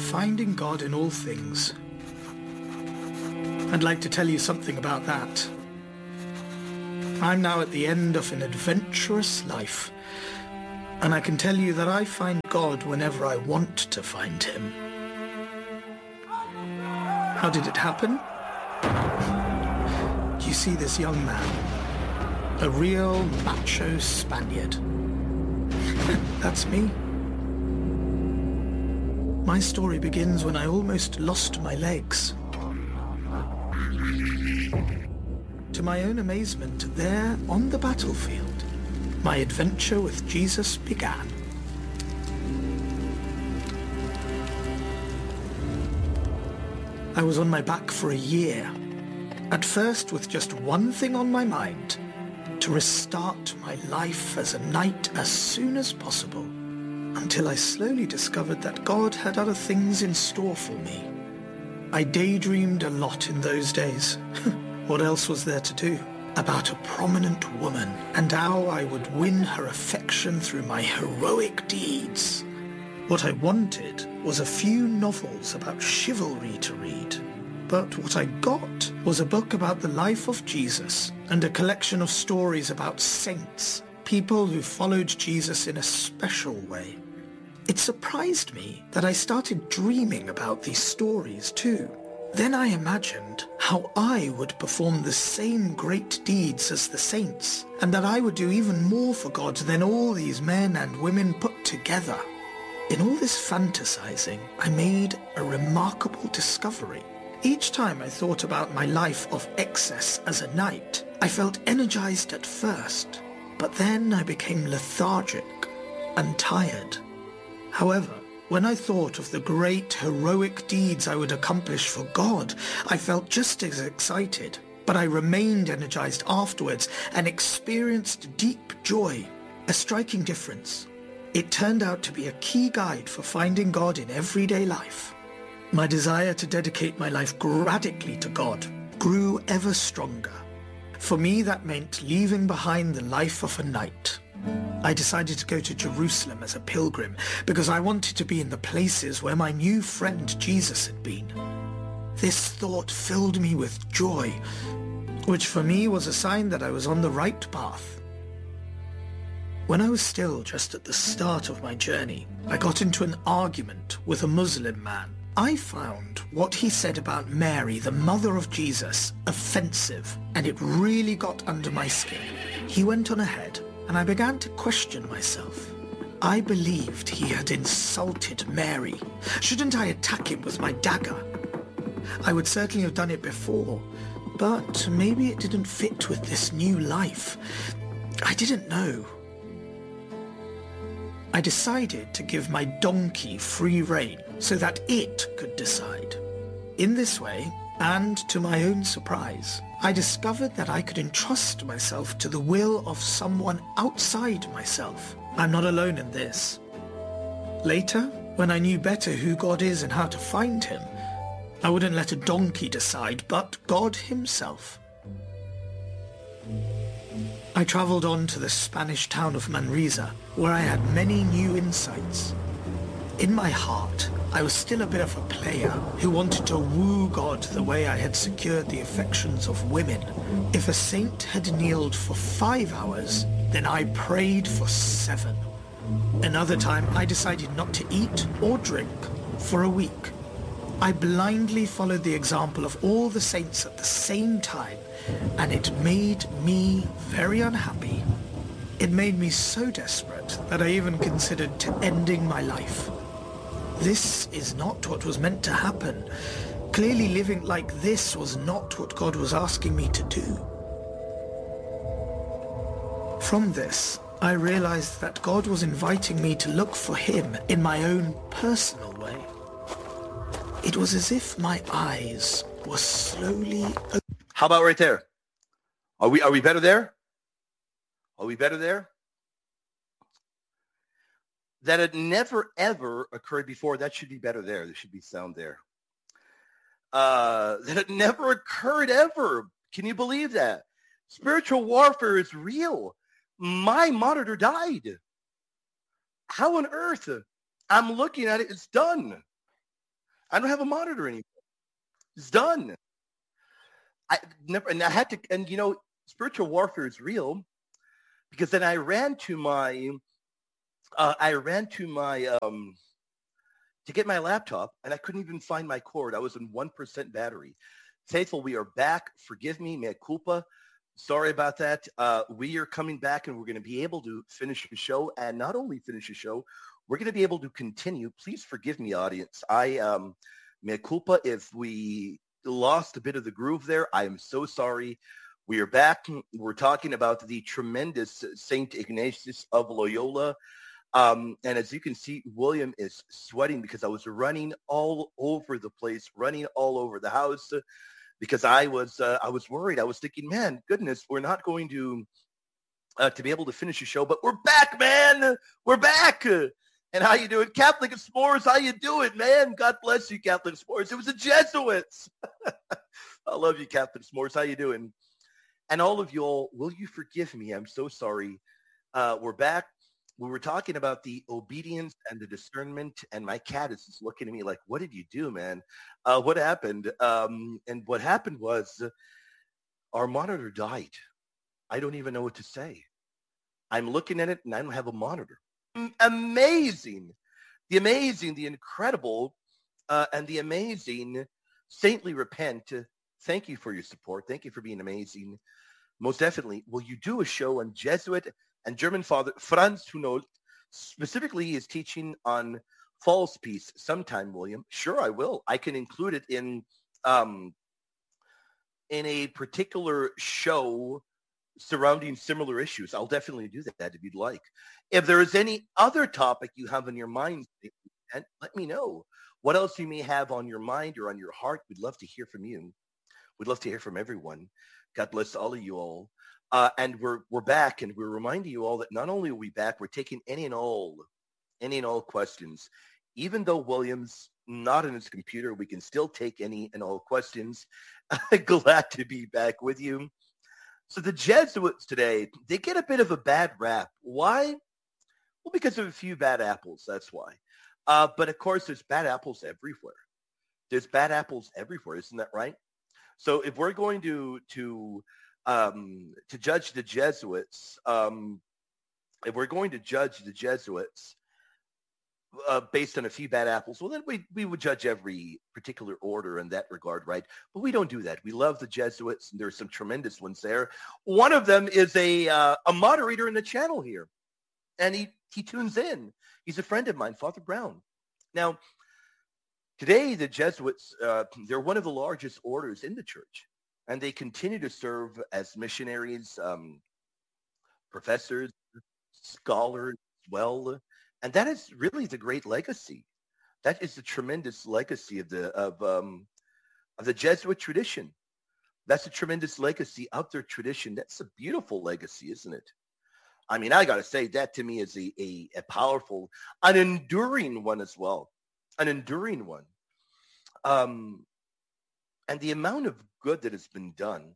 finding God in all things. I'd like to tell you something about that. I'm now at the end of an adventurous life, and I can tell you that I find God whenever I want to find him. How did it happen? Do you see this young man? A real macho Spaniard. That's me. My story begins when I almost lost my legs. To my own amazement, there on the battlefield, my adventure with Jesus began. I was on my back for a year, at first with just one thing on my mind: to restart my life as a knight as soon as possible, until I slowly discovered that God had other things in store for me. I daydreamed a lot in those days. What else was there to do? About a prominent woman and how I would win her affection through my heroic deeds. What I wanted was a few novels about chivalry to read. But what I got was a book about the life of Jesus and a collection of stories about saints, people who followed Jesus in a special way. It surprised me that I started dreaming about these stories too. Then I imagined how I would perform the same great deeds as the saints, and that I would do even more for God than all these men and women put together. In all this fantasizing, I made a remarkable discovery. Each time I thought about my life of excess as a knight, I felt energized at first, but then I became lethargic and tired. However, when I thought of the great heroic deeds I would accomplish for God, I felt just as excited, but I remained energized afterwards and experienced deep joy, a striking difference. It turned out to be a key guide for finding God in everyday life. My desire to dedicate my life radically to God grew ever stronger. For me, that meant leaving behind the life of a knight. I decided to go to Jerusalem as a pilgrim because I wanted to be in the places where my new friend Jesus had been. This thought filled me with joy, which for me was a sign that I was on the right path. When I was still just at the start of my journey, I got into an argument with a Muslim man. I found what he said about Mary, the mother of Jesus, offensive, and it really got under my skin. He went on ahead, and I began to question myself. I believed he had insulted Mary. Shouldn't I attack him with my dagger? I would certainly have done it before, but maybe it didn't fit with this new life. I didn't know. I decided to give my donkey free rein so that it could decide. In this way, and to my own surprise, I discovered that I could entrust myself to the will of someone outside myself. I'm not alone in this. Later, when I knew better who God is and how to find him, I wouldn't let a donkey decide, but God himself. I traveled on to the Spanish town of Manresa, where I had many new insights. In my heart, I was still a bit of a player who wanted to woo God the way I had secured the affections of women. If a saint had kneeled for 5 hours, then I prayed for 7. Another time, I decided not to eat or drink for a week. I blindly followed the example of all the saints at the same time, and it made me very unhappy. It made me so desperate that I even considered ending my life. This is not what was meant to happen. Clearly living like this was not what God was asking me to do. From this, I realized that God was inviting me to look for him in my own personal way. It was as if my eyes were slowly opening. How about right there? Are we better there? Are we better there? That had never, ever occurred before. That should be better there. There should be sound there. That had never occurred ever. Can you believe that? Spiritual warfare is real. My monitor died. How on earth? I'm looking at it. It's done. I don't have a monitor anymore. It's done. I never, and I had to, and spiritual warfare is real because then I ran to my, to get my laptop and I couldn't even find my cord. I was in 1% battery. Faithful, we are back. Forgive me, mea culpa. Sorry about that. We are coming back and we're going to be able to finish the show, and not only finish the show, we're going to be able to continue. Please forgive me, audience. Mea culpa if we lost a bit of the groove there. I am so sorry. We are back. We're talking about the tremendous Saint Ignatius of Loyola. And as you can see, William is sweating because I was running all over the place, running all over the house because I was worried. I was thinking, man, goodness, we're not going to be able to finish the show, but we're back, man. We're back. And how you doing? Catholic of S'mores, how you doing, man? God bless you, Catholic S'mores. It was the Jesuits. I love you, Catholic S'mores. How you doing? And all of you all, will you forgive me? I'm so sorry. We're back. We were talking about the obedience and the discernment, and my cat is just looking at me like, what did you do, man? What happened? And what happened was our monitor died. I don't even know what to say. I'm looking at it, and I don't have a monitor. Amazing. The incredible, and the amazing saintly repent. Thank you for your support. Thank you for being amazing. Most definitely. Will you do a show on Jesuit and German Father Franz Hunold? Specifically is teaching on false peace sometime, William. Sure, I will. I can include it in a particular show surrounding similar issues. I'll definitely do that if you'd like. If there is any other topic you have in your mind, let me know. What else you may have on your mind or on your heart, we'd love to hear from you. We'd love to hear from everyone. God bless all of you all. And we're back, and we're reminding you all that not only are we back, we're taking any and all questions. Even though William's not on his computer, we can still take any and all questions. Glad to be back with you. So the Jesuits today, they get a bit of a bad rap. Why? Well, because of a few bad apples, that's why. But of course, there's bad apples everywhere. There's bad apples everywhere, isn't that right? So if we're going to judge the Jesuits, based on a few bad apples, well, then we would judge every particular order in that regard, right? But we don't do that. We love the Jesuits, and there's some tremendous ones there. One of them is a moderator in the channel here, and he tunes in. He's a friend of mine, Father Brown. Now, today, the Jesuits, they're one of the largest orders in the church, and they continue to serve as missionaries, professors, scholars as well. And that is really the great legacy. That is the tremendous legacy of the Jesuit tradition. That's a tremendous legacy of their tradition. That's a beautiful legacy, isn't it? I mean, I got to say, that to me is a powerful, an enduring one as well. An enduring one. And the amount of good that has been done,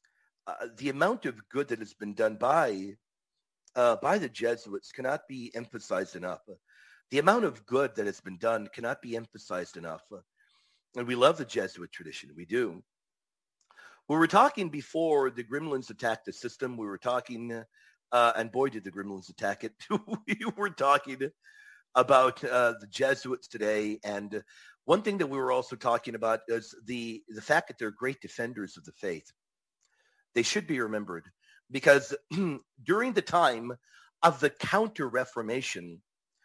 by the Jesuits cannot be emphasized enough. The amount of good that has been done cannot be emphasized enough. And we love the Jesuit tradition. We do. We were talking before the Gremlins attacked the system. We were talking, and boy, did the Gremlins attack it. We were talking about the Jesuits today. And one thing that we were also talking about is the fact that they're great defenders of the faith. They should be remembered because during the time of the Counter-Reformation,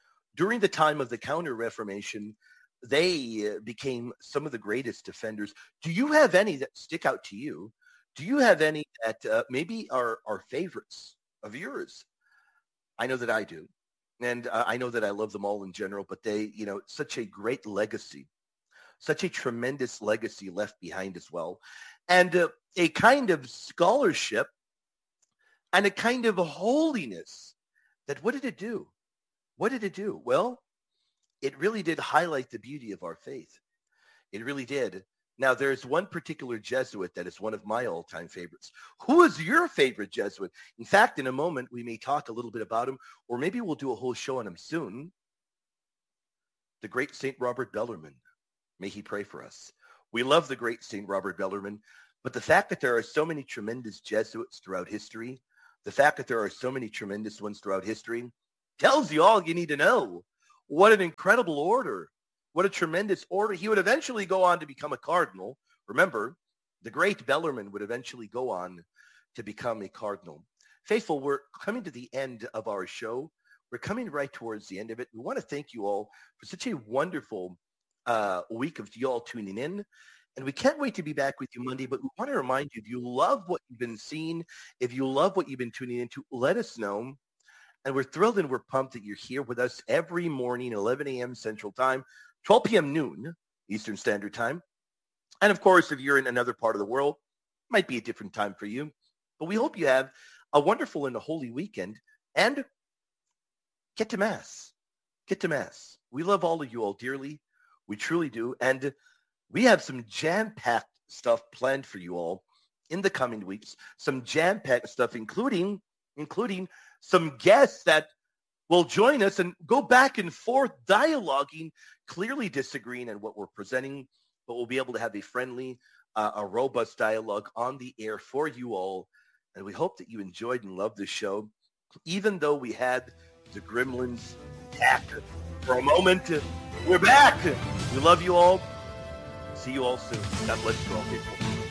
they became some of the greatest defenders. Do you have any that stick out to you? Do you have any that maybe are favorites of yours? I know that I do. And I know that I love them all in general, but they, such a great legacy, such a tremendous legacy left behind as well. And a kind of scholarship and a kind of holiness that what did it do? What did it do? Well, it really did highlight the beauty of our faith. It really did. Now, there's one particular Jesuit that is one of my all-time favorites. Who is your favorite Jesuit? In fact, in a moment, we may talk a little bit about him, or maybe we'll do a whole show on him soon. The great St. Robert Bellarmine. May he pray for us. We love the great St. Robert Bellarmine, but the fact that there are so many tremendous Jesuits throughout history, the fact that there are so many tremendous ones throughout history, tells you all you need to know. What an incredible order. What a tremendous order. He would eventually go on to become a cardinal. Remember, the great Bellarmine would eventually go on to become a cardinal. Faithful, we're coming to the end of our show. We're coming right towards the end of it. We want to thank you all for such a wonderful week of you all tuning in. And we can't wait to be back with you Monday, but we want to remind you, if you love what you've been seeing, if you love what you've been tuning into, let us know. And we're thrilled and we're pumped that you're here with us every morning, 11 a.m. Central Time, 12 p.m. noon Eastern Standard Time. And of course, if you're in another part of the world, it might be a different time for you. But we hope you have a wonderful and a holy weekend. And get to Mass. Get to Mass. We love all of you all dearly. We truly do. And we have some jam-packed stuff planned for you all in the coming weeks. Some jam-packed stuff, including some guests that will join us and go back and forth dialoguing, clearly disagreeing on what we're presenting, but we'll be able to have a friendly, a robust dialogue on the air for you all. And we hope that you enjoyed and loved the show, even though we had the Gremlins attack for a moment. We're back. We love you all. See you all soon. God bless you all, people.